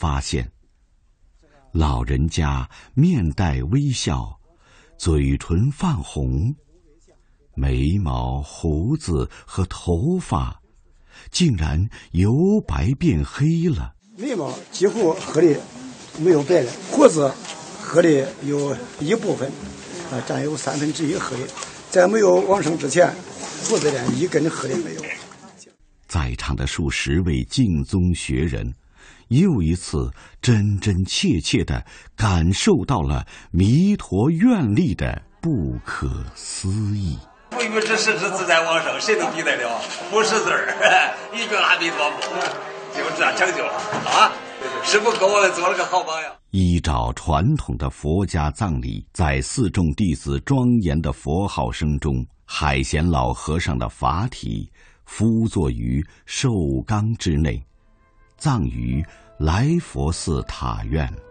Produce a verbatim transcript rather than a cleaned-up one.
发现，老人家面带微笑，嘴唇泛红，眉毛、胡子和头发竟然由白变黑了。 眉毛几乎黑的没有白了，胡子黑的有一部分，啊，占有三分之一黑的。在没有往生之前，胡子连一根黑的没有。 在场的数十位净宗学人，又一次真真切切地感受到了弥陀愿力的不可思议。 不欲知世之自在往生，谁能比得了？不识字儿，一句阿弥陀佛，就这样成就了啊！师父给我们做了个好榜样。 依照传统的佛家葬礼，在四众弟子庄严的佛号声中，海贤老和尚的法体敷坐于寿缸之内，葬于来佛寺塔院。